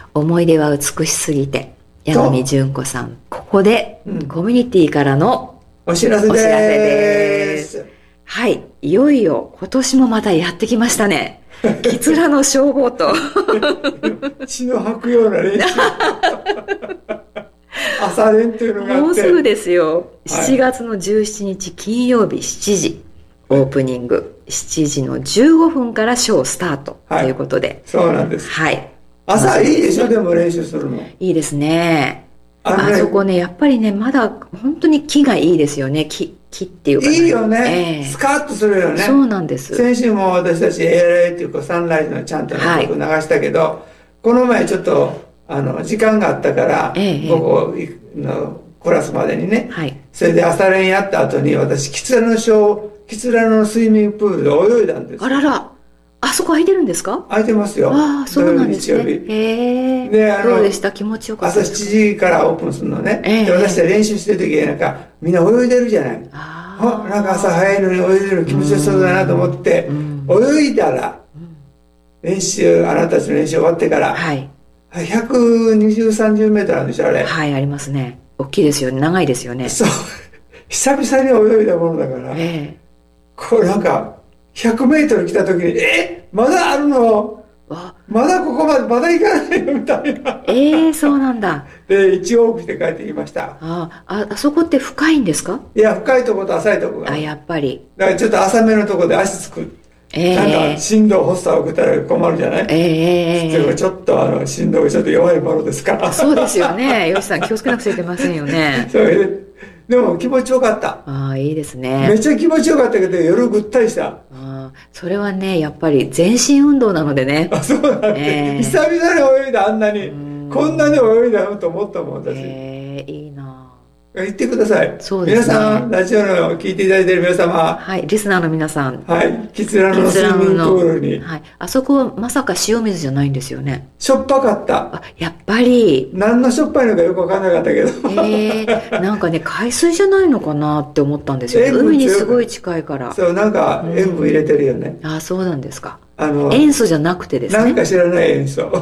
思い出は美しすぎて、矢上純子さん、ここで、コミュニティからのお知らせです。 はい、いよいよ今年もまたやってきましたね。キツラの消防と血の吐くような練習朝練というのがあって、 もうすぐですよ。7月の17日金曜日7時オープニング、7時の15分からショースタートということで、 そうなんです。 はい、 朝いいでしょ。でも練習するのいいですね。あそこね、やっぱりね、まだ本当に木がいいですよね。木っていうか、ね、 いいよね、スカッとするよね。 そうなんです。 先週も私たち ALA っていうかサンライズのちゃんとの曲流したけど、この前ちょっと時間があったから、午後のクラスまでにね、それで朝練やった後に私キツラのスイミングプールで泳いだんです。 あらら、あそこ空いてるんですか？ 空いてますよ。 ああ、そうなんですね。で、どうでした？気持ちよかったですか？ 朝7時からオープンするのね。で、私たち練習してる時なんかみんな泳いでるじゃない。なんか朝早いのに泳いでるの気持ちよそうだなと思って、泳いだら、あなたたちの練習終わってから、120、30メートルあるんでしょ、あれ。 はい、ありますね。大きいですよね。長いですよね。 そう。久々に泳いだものだから、これなんか、100メートル来た時に、まだあるの？まだここまで、まだ行かないのみたいな。 そうなんだ。 で、一往復して帰ってきました。 あそこって深いんですか？ いや、深いところと浅いところが。 やっぱり。 だからちょっと浅めのところで足つく。なんか振動発作を受けたら困るじゃない？ちょっと振動がちょっと弱いものですから。 そうですよね。よしさん気をつけなくちゃいけませんよね。 それでも気持ちよかった。 いいですね。 めっちゃ気持ちよかったけど夜ぐったりした。 それはね、やっぱり全身運動なのでね。 そうなんで、久々に泳いだ、あんなにこんなに泳いだと思ったもん、私。 いいな。 言ってください。 そうですね。 皆さん、ラジオの聞いていただいている皆様。 はい、リスナーの皆さん。 はい、キツラのスイミングプールに。 はい、あそこはまさか塩水じゃないんですよね。 しょっぱかった。 やっぱり。 何のしょっぱいのかよくわかんなかったけど。 なんかね、海水じゃないのかなって思ったんですよ。海にすごい近いから。 そう、なんか塩分入れてるよね。 そうなんですか。塩素じゃなくてですね。 なんか知らない塩素。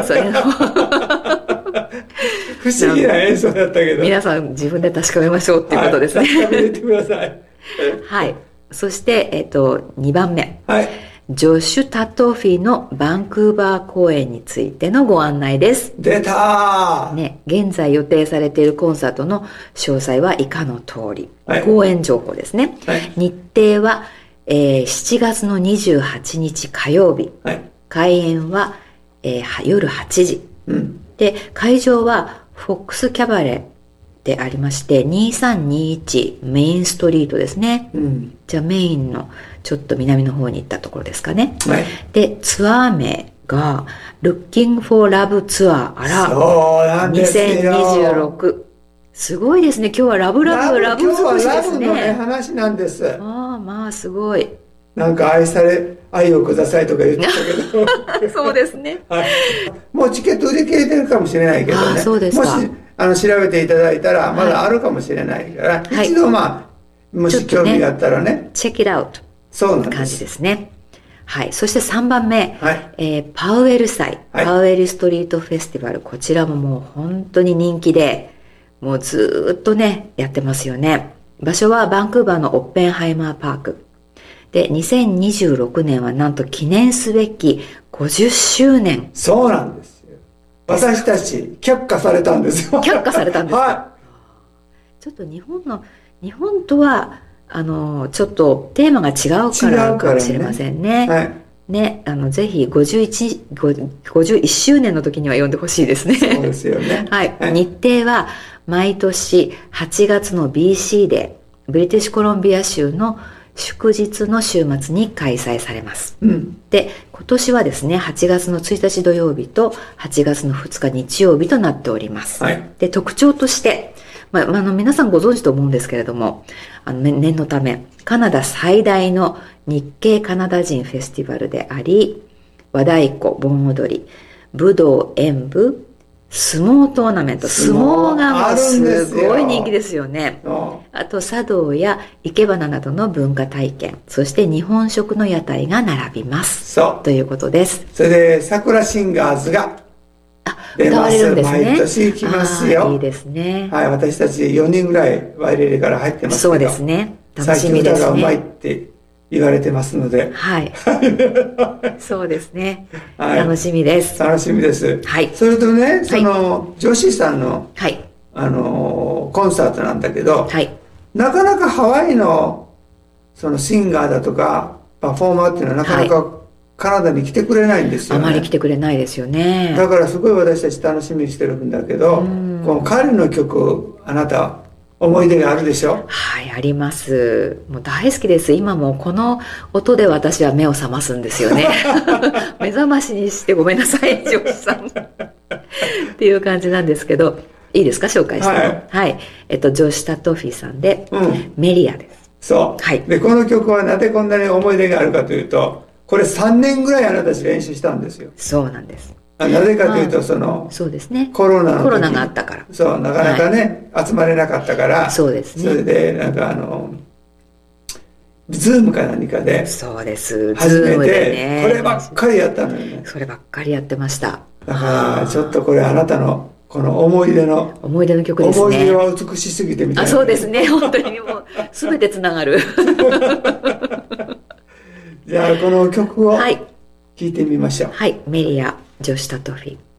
不思議な演奏だったけど、 皆さん自分で確かめましょうっていうことですね。 確かめてください。 はい。そして、2番目、ジョシュ・タットーフィーのバンクーバー公演についてのご案内です。 出たー、 ね、現在予定されているコンサートの詳細は以下の通り、公演情報ですね。日程は、7月の28日火曜日、開演は、夜8時、で会場はフォックスキャバレーでありまして、2321メインストリートですね。じゃあメインのちょっと南の方に行ったところですかね。でツアー名が Looking for Love ツアー、 そうなんですよ。 2026。すごいですね。今日はラブ尽くしですね。 今日はラブのね話なんです。 まあすごい。 なんか愛をくださいとか言ってたけどそうですね、 もうチケット売り切れてるかもしれないけどね。 そうですか。 もし調べていただいたらまだあるかもしれないから、一度もし興味があったらね、 チェックイットアウト。そうなん感じですね。はい。そして3番目、パウエル祭、パウエルストリートフェスティバル、こちらももう本当に人気で、もうずっとねやってますよね。場所はバンクーバーのオッペンハイマーパークで、2026年はなんと記念すべき50周年。 そうなんですよ。私たち却下されたんですよ。 却下されたんですか。ちょっと日本とはちょっとテーマが違うからかもしれませんね。ぜひ51周年の時には呼んでほしいですね。 そうですよね。 日程は毎年8月の BC でブリティッシュコロンビア州の祝日の週末に開催されます。で、今年はですね、8月の1日土曜日と8月の2日日曜日となっております。で、特徴として、皆さんご存知と思うんですけれども、念のため、カナダ最大の日系カナダ人フェスティバルであり、和太鼓、盆踊り、武道、演舞、相撲トーナメント、相撲がもうすごい人気ですよね。あと茶道や生け花などの文化体験、そして日本食の屋台が並びます。ということです。 それで桜シンガーズが歌われるんですね。 毎年来ますよ。 いいですね。 はい、私たち4人ぐらいワイレレから入ってますけど。 そうですね。楽しみですね。 最近歌がうまいって言われてますので。 はい。そうですね。 はい、 楽しみです。 楽しみです。 はい。 それとね、ジョシーさんの、 はい、 コンサートなんだけど、 はい、 なかなかハワイのそのシンガーだとかパフォーマーっていうのはなかなかカナダに来てくれないんですよね。 あまり来てくれないですよね。 だからすごい私たち楽しみにしてるんだけど、この彼の曲、あなた思い出があるでしょ？ はい、あります。もう大好きです。今もこの音で私は目を覚ますんですよね。目覚ましにしてごめんなさい、ジョシさん。っていう感じなんですけど、いいですか、紹介しても。はい。はい。ジョシュ・タトフィーさんで、メリアです。 そう。はい。で、この曲はなぜこんなに思い出があるかというと、これ3年ぐらいあなたたち練習したんですよ。 そうなんです。 なぜかというと、そうですね。コロナがあったから。 そう、なかなかね、集まれなかったから。 そうですね。 それで、ズームか何かで。 そうです。 初めて、こればっかりやったのよね。 そればっかりやってました。 だから、ちょっとこれあなたの、この思い出の曲ですね。 思い出は美しすぎてみたいな。 そうですね。本当にもう、すべてつながる。 じゃあ、この曲を聴いてみましょう。 はい。メリア・ジョシュ・タトフィー。